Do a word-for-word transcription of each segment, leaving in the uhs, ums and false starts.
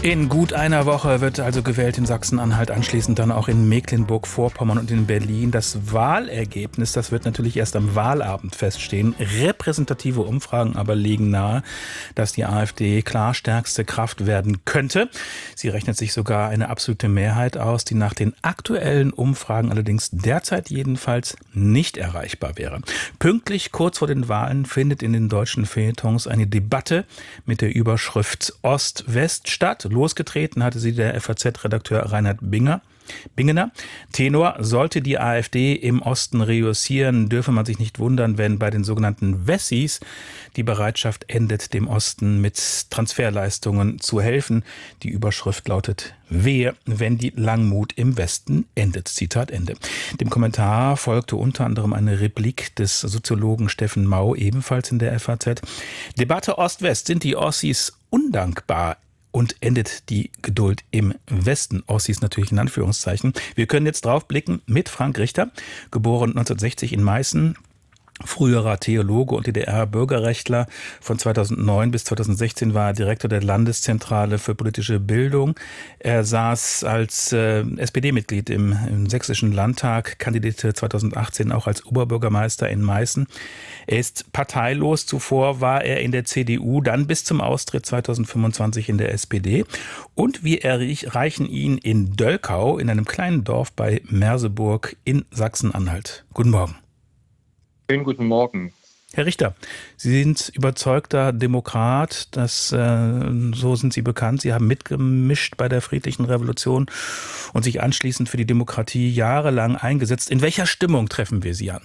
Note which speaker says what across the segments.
Speaker 1: In gut einer Woche wird also gewählt in Sachsen-Anhalt, anschließend dann auch in Mecklenburg-Vorpommern und in Berlin. Das Wahlergebnis, das wird natürlich erst am Wahlabend feststehen. Repräsentative Umfragen aber legen nahe, dass die AfD klar stärkste Kraft werden könnte. Sie rechnet sich sogar eine absolute Mehrheit aus, die nach den aktuellen Umfragen allerdings derzeit jedenfalls nicht erreichbar wäre. Pünktlich kurz vor den Wahlen findet in den deutschen Feuilletons eine Debatte mit der Überschrift Ost-West statt. Losgetreten hatte sie der F A Z-Redakteur Reinhard Binger. Bingener. Tenor: Sollte die AfD im Osten reüssieren, dürfe man sich nicht wundern, wenn bei den sogenannten Wessis die Bereitschaft endet, dem Osten mit Transferleistungen zu helfen. Die Überschrift lautet: Wehe, wenn die Langmut im Westen endet. Zitat Ende. Dem Kommentar folgte unter anderem eine Replik des Soziologen Steffen Mau, ebenfalls in der F A Z. Debatte Ost-West: Sind die Ossis undankbar? Und endet die Geduld im Westen? Ossis natürlich in Anführungszeichen. Wir können jetzt drauf blicken mit Frank Richter, geboren neunzehnhundertsechzig in Meißen, früherer Theologe und D D R-Bürgerrechtler. Von zweitausendneun bis zweitausendsechzehn war er Direktor der Landeszentrale für politische Bildung. Er saß als äh, S P D-Mitglied im, im Sächsischen Landtag, kandidierte zweitausendachtzehn auch als Oberbürgermeister in Meißen. Er ist parteilos. Zuvor war er in der C D U, dann bis zum Austritt zweitausendfünfundzwanzig in der S P D. Und wir erreichen ihn in Dölkau, in einem kleinen Dorf bei Merseburg in Sachsen-Anhalt. Guten Morgen.
Speaker 2: Schönen guten Morgen.
Speaker 1: Herr Richter, Sie sind überzeugter Demokrat, das, äh, so sind Sie bekannt. Sie haben mitgemischt bei der friedlichen Revolution und sich anschließend für die Demokratie jahrelang eingesetzt. In welcher Stimmung treffen wir Sie an?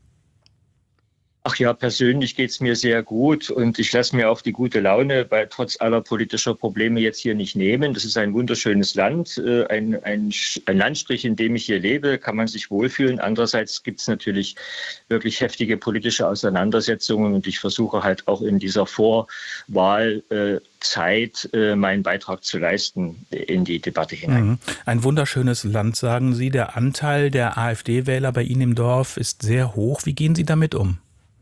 Speaker 2: Ach ja, persönlich geht's mir sehr gut und ich lasse mir auch die gute Laune bei trotz aller politischer Probleme jetzt hier nicht nehmen. Das ist ein wunderschönes Land, ein, ein, ein Landstrich, in dem ich hier lebe, kann man sich wohlfühlen. Andererseits gibt's natürlich wirklich heftige politische Auseinandersetzungen und ich versuche halt auch in dieser Vorwahlzeit meinen Beitrag zu leisten in die Debatte hinein.
Speaker 1: Ein wunderschönes Land, sagen Sie. Der Anteil der AfD-Wähler bei Ihnen im Dorf ist sehr hoch. Wie gehen Sie damit um?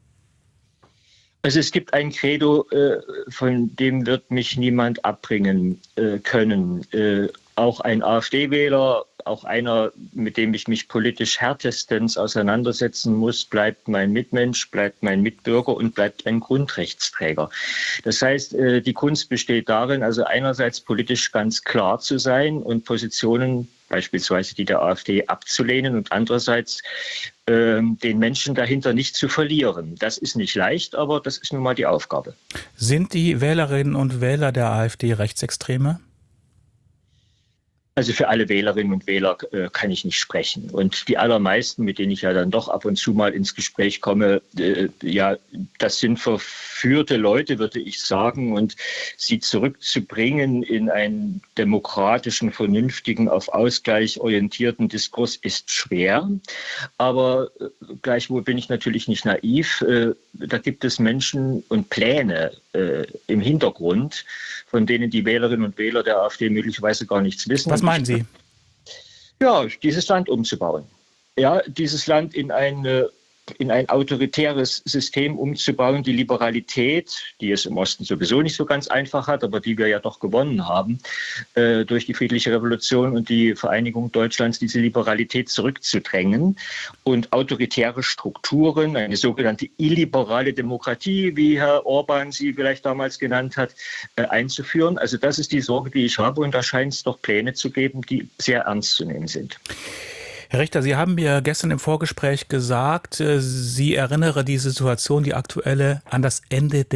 Speaker 2: Also es gibt ein Credo, äh, von dem wird mich niemand abbringen äh, können. Äh, auch ein AfD-Wähler, auch einer, mit dem ich mich politisch härtestens auseinandersetzen muss, bleibt mein Mitmensch, bleibt mein Mitbürger und bleibt ein Grundrechtsträger. Das heißt, äh, die Kunst besteht darin, also einerseits politisch ganz klar zu sein und Positionen, beispielsweise die der AfD, abzulehnen und andererseits äh, den Menschen dahinter nicht zu verlieren. Das ist nicht leicht, aber das ist nun mal die Aufgabe.
Speaker 1: Sind die Wählerinnen und Wähler der AfD Rechtsextreme?
Speaker 2: Also für alle Wählerinnen und Wähler äh, kann ich nicht sprechen. Und die allermeisten, mit denen ich ja dann doch ab und zu mal ins Gespräch komme, äh, ja, das sind verführte Leute, würde ich sagen. Und sie zurückzubringen in einen demokratischen, vernünftigen, auf Ausgleich orientierten Diskurs ist schwer. Aber äh, gleichwohl bin ich natürlich nicht naiv. Äh, da gibt es Menschen und Pläne äh, im Hintergrund, von denen die Wählerinnen und Wähler der AfD möglicherweise gar nichts wissen.
Speaker 1: Was meinen Sie?
Speaker 2: Ja, dieses Land umzubauen. Ja, dieses Land in ein, in ein autoritäres System umzubauen. Die Liberalität, die es im Osten sowieso nicht so ganz einfach hat, aber die wir ja doch gewonnen haben, äh, durch die friedliche Revolution und die Vereinigung Deutschlands, diese Liberalität zurückzudrängen und autoritäre Strukturen, eine sogenannte illiberale Demokratie, wie Herr Orban sie vielleicht damals genannt hat, äh, einzuführen. Also das ist die Sorge, die ich habe und da scheint es doch Pläne zu geben, die sehr ernst zu nehmen sind.
Speaker 1: Herr Richter, Sie haben mir gestern im Vorgespräch gesagt, Sie erinnere die Situation, die aktuelle, an das Ende der